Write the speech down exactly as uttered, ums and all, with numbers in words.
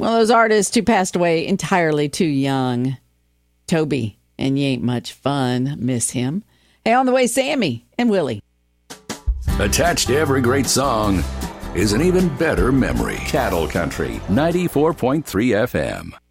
One of those artists who passed away entirely too young. Toby, and you ain't much fun. Miss him. Hey, on the way, Sammy and Willie. Attached to every great song is an even better memory. Cattle Country, ninety-four point three F M.